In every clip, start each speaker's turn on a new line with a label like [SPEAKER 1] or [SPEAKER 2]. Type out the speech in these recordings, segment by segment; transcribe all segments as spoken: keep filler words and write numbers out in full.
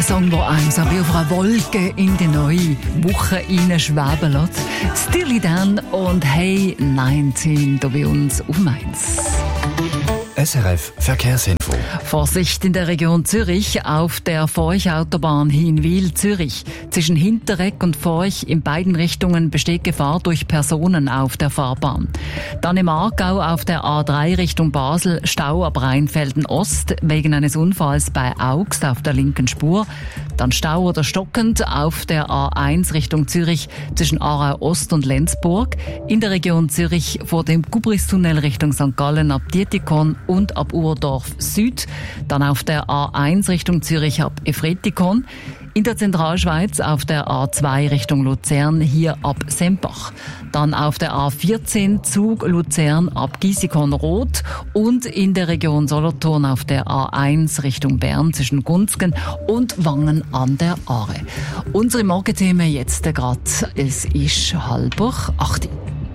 [SPEAKER 1] Song, der einem so wie auf einer Wolke in die neue Woche hineinschweben lässt. Steely Dan und Hey neunzehn hier bei uns auf Mainz.
[SPEAKER 2] S R F Verkehrsinfo.
[SPEAKER 1] Vorsicht in der Region Zürich auf der Forch-Autobahn Hinwil-Zürich. Zwischen Hinteregg und Forch in beiden Richtungen besteht Gefahr durch Personen auf der Fahrbahn. Dann im Aargau auf der A drei Richtung Basel Stau ab Rheinfelden Ost wegen eines Unfalls bei Augst auf der linken Spur. Dann Stau oder stockend auf der A eins Richtung Zürich zwischen Aarau Ost und Lenzburg. In der Region Zürich vor dem Gubristunnel Richtung Sankt Gallen ab Dietikon und ab Urdorf Süd. Dann auf der A eins Richtung Zürich ab Efretikon. In der Zentralschweiz auf der A zwei Richtung Luzern hier ab Sempach. Dann auf der A vierzehn Zug Luzern ab Giessikon-Rot und in der Region Solothurn auf der A eins Richtung Bern zwischen Gunzgen und Wangen an der Aare. Unsere Morgenthemen jetzt gerade. Es ist halber acht.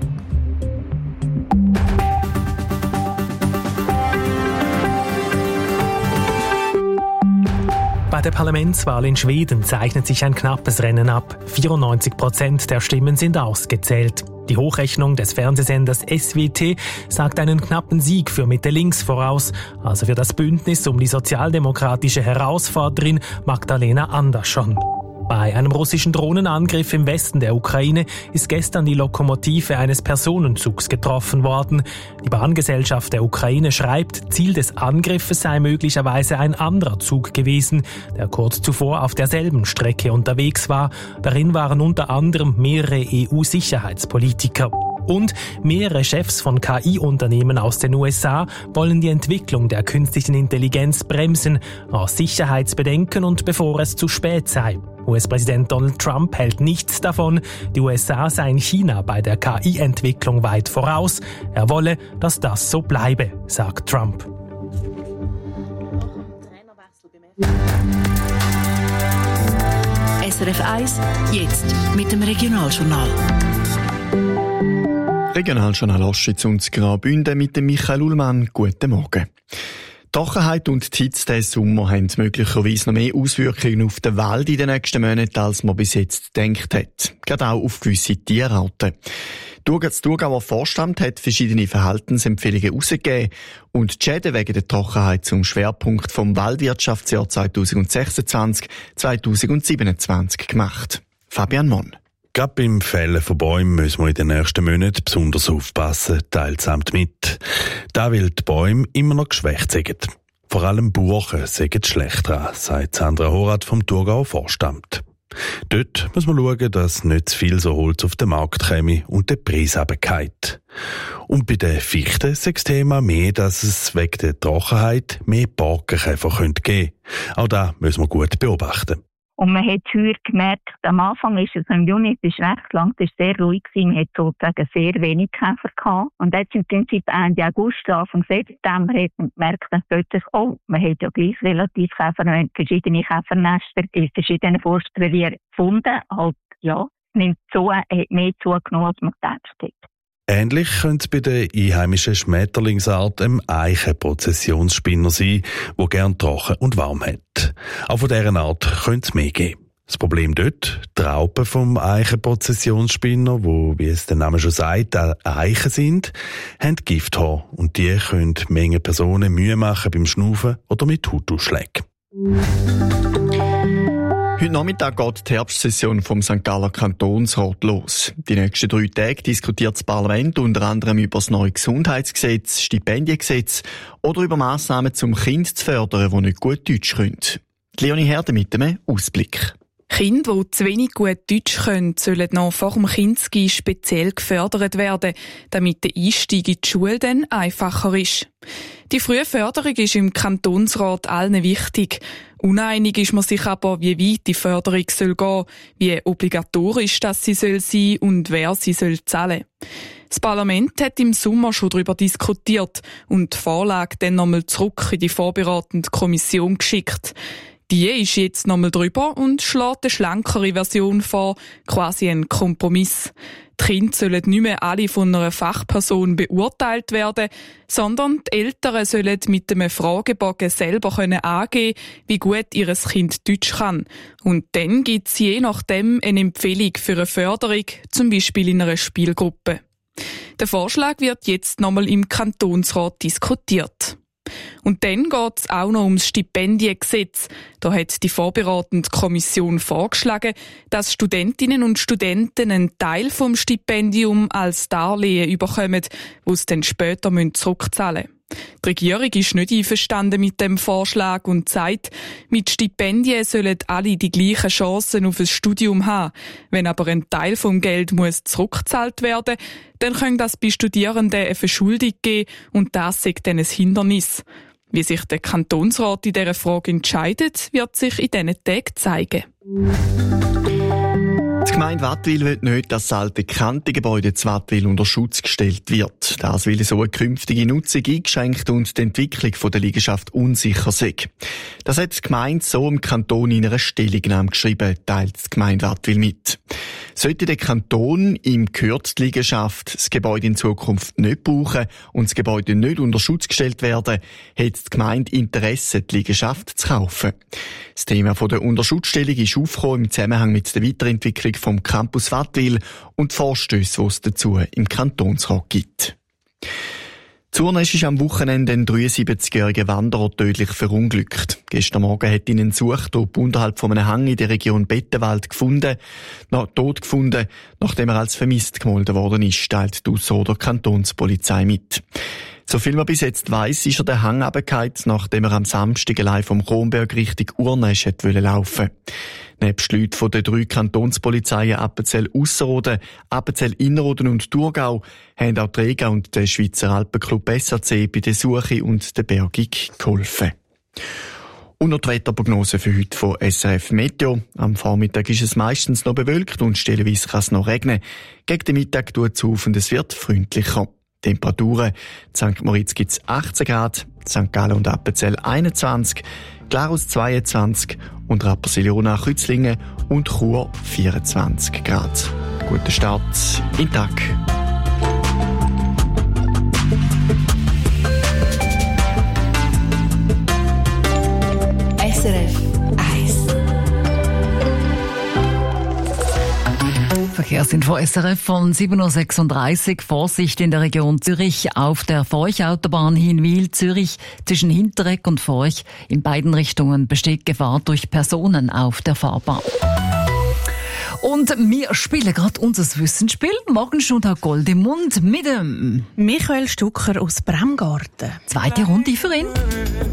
[SPEAKER 3] Bei der Parlamentswahl in Schweden zeichnet sich ein knappes Rennen ab. vierundneunzig Prozent der Stimmen sind ausgezählt. Die Hochrechnung des Fernsehsenders S W T sagt einen knappen Sieg für Mitte-Links voraus, also für das Bündnis um die sozialdemokratische Herausforderin Magdalena Andersson. Bei einem russischen Drohnenangriff im Westen der Ukraine ist gestern die Lokomotive eines Personenzugs getroffen worden. Die Bahngesellschaft der Ukraine schreibt, Ziel des Angriffes sei möglicherweise ein anderer Zug gewesen, der kurz zuvor auf derselben Strecke unterwegs war. Darin waren unter anderem mehrere E U-Sicherheitspolitiker. Und mehrere Chefs von K I-Unternehmen aus den U S A wollen die Entwicklung der künstlichen Intelligenz bremsen, aus Sicherheitsbedenken und bevor es zu spät sei. U S-Präsident Donald Trump hält nichts davon. Die U S A seien China bei der K I-Entwicklung weit voraus. Er wolle, dass das so bleibe, sagt Trump.
[SPEAKER 4] S R F eins, jetzt mit dem Regionaljournal.
[SPEAKER 2] Regionaljournal Ostschweiz und Graubünden mit dem Michael Ullmann. Guten Morgen. Die Trockenheit und die Hitze diesen Sommer haben möglicherweise noch mehr Auswirkungen auf den Wald in den nächsten Monaten, als man bis jetzt gedacht hat. Gerade auch auf gewisse Tierarten. Das Thurgauer Forstamt hat verschiedene Verhaltensempfehlungen herausgegeben und die Schäden wegen der Trockenheit zum Schwerpunkt vom Waldwirtschaftsjahr zweitausendsechsundzwanzig zweitausendsiebenundzwanzig gemacht. Fabian Monn.
[SPEAKER 5] Gerade beim Fällen von Bäumen müssen wir in den nächsten Monaten besonders aufpassen, teilsamt mit. Da, weil die Bäume immer noch geschwächt sind. Vor allem Buchen sind schlecht dran, sagt Sandra Horath vom Thurgauer Forstamt. Dort muss man schauen, dass nicht zu viel so Holz auf den Markt käme und der Preis runterfällt. Und bei den Fichten ist das Thema mehr, dass es wegen der Trockenheit mehr Borkenkäfer geben könnte. Auch das müssen wir gut beobachten.
[SPEAKER 6] Und man hat heuer gemerkt, am Anfang ist es im Juni, es ist recht lang, es ist sehr ruhig gewesen, man hat sozusagen sehr wenig Käfer gehabt. Und jetzt im Prinzip Ende August, Anfang September hat man gemerkt, dass plötzlich, oh, man hat ja gleich relativ Käfer, man hat verschiedene Käfernester in verschiedenen Forstrevieren gefunden. Halt, ja, nimmt so, hat mehr zugenommen, als man gedacht hat.
[SPEAKER 5] Ähnlich könnte es bei der einheimischen Schmetterlingsart einem Eichenprozessionsspinner sein, der gern trocken und warm hat. Auch von dieser Art könnte es mehr geben. Das Problem dort, die Raupen vom Eichenprozessionsspinner, wo, wie es der Name schon sagt, Eichen sind, haben Gifthaar und die können Menge Personen Mühe machen beim Schnaufen oder mit Hautausschlägen.
[SPEAKER 2] Heute Nachmittag geht die Herbstsession vom Sankt Galler Kantonsrat los. Die nächsten drei Tage diskutiert das Parlament unter anderem über das neue Gesundheitsgesetz, Stipendiengesetz oder über Massnahmen, um Kinder zu fördern, die nicht gut Deutsch können. Leonie Herde mit einem Ausblick.
[SPEAKER 7] Kinder, die zu wenig gut Deutsch können, sollen noch vor dem Kinski speziell gefördert werden, damit der Einstieg in die Schule dann einfacher ist. Die frühe Förderung ist im Kantonsrat allen wichtig. Uneinig ist man sich aber, wie weit die Förderung soll gehen, wie obligatorisch das sie soll sein und wer sie soll zahlen. Das Parlament hat im Sommer schon darüber diskutiert und die Vorlage dann nochmal zurück in die vorbereitende Kommission geschickt. Die ist jetzt nochmal drüber und schlägt eine schlankere Version vor, quasi ein Kompromiss. Die Kinder sollen nicht mehr alle von einer Fachperson beurteilt werden, sondern die Eltern sollen mit einem Fragebogen selber können angeben, wie gut ihr Kind Deutsch kann. Und dann gibt es je nachdem eine Empfehlung für eine Förderung, zum Beispiel in einer Spielgruppe. Der Vorschlag wird jetzt nochmal im Kantonsrat diskutiert. Und dann geht es auch noch ums Stipendiengesetz. Da hat die vorberatende Kommission vorgeschlagen, dass Studentinnen und Studenten einen Teil vom Stipendium als Darlehen bekommen, das sie dann später zurückzahlen müssen. Die Regierung ist nicht einverstanden mit dem Vorschlag und sagt, mit Stipendien sollen alle die gleichen Chancen auf ein Studium haben. Wenn aber ein Teil vom Geld muss zurückgezahlt werden, dann kann das bei Studierenden eine Verschuldung geben und das sei dann ein Hindernis. Wie sich der Kantonsrat in dieser Frage entscheidet, wird sich in diesen Tagen zeigen.
[SPEAKER 2] Die Gemeinde Wattwil will nicht, dass das alte Kantengebäude zu Wattwil unter Schutz gestellt wird. Das will so eine künftige Nutzung eingeschränkt und die Entwicklung der Liegenschaft unsicher sei. Das hat die Gemeinde so im Kanton in einer Stellungnahme geschrieben, teilt die Gemeinde Wattwil mit. Sollte der Kanton, ihm gehört die Liegenschaft, das Gebäude in Zukunft nicht brauchen und das Gebäude nicht unter Schutz gestellt werden, hat die Gemeinde Interesse, die Liegenschaft zu kaufen. Das Thema der Unterschutzstellung ist aufgekommen im Zusammenhang mit der Weiterentwicklung vom Campus Wattwil und die Vorstösse, die es dazu im Kantonsrat gibt. Zurnest ist am Wochenende ein dreiundsiebzigjähriger Wanderer tödlich verunglückt. Gestern Morgen hat ihn ein Suchtrupp unterhalb von einem Hang in der Region Bettenwald gefunden, noch tot gefunden, nachdem er als vermisst gemeldet worden ist, teilt die Ausserrhoder Kantonspolizei mit. So viel man bis jetzt weiss, ist er den Hang runtergefallen, nachdem er am Samstag allein vom Kronberg Richtung Urnest hätte laufen wollen. Nebst Leuten von den drei Kantonspolizeien Appenzell Ausserrhoden, Appenzell Innerrhoden und Thurgau haben auch die Rega und der Schweizer Alpenclub S A C bei der Suche und der Bergung geholfen. Und noch die Wetterprognose für heute von S R F Meteo. Am Vormittag ist es meistens noch bewölkt und stellenweise kann es noch regnen. Gegen den Mittag tut es auf und es wird freundlicher. Temperaturen: Sankt Moritz gibt es achtzehn Grad, Sankt Gallen und Appenzell einundzwanzig, Glarus zweiundzwanzig und Rapperswil-Jona, Kützlingen und Chur vierundzwanzig Grad. Guten Start in den Tag.
[SPEAKER 4] S R F eins.
[SPEAKER 1] Verkehrsinfo S R F von sieben Uhr sechsunddreißig. Vorsicht in der Region Zürich auf der Forch-Autobahn Hinwil-Zürich zwischen Hinteregg und Forch. In beiden Richtungen besteht Gefahr durch Personen auf der Fahrbahn. Und wir spielen gerade unser Wissensspiel. Morgenstund hat Gold im Mund mit dem
[SPEAKER 8] Michael Stucker aus Bremgarten.
[SPEAKER 1] Zweite Runde für ihn.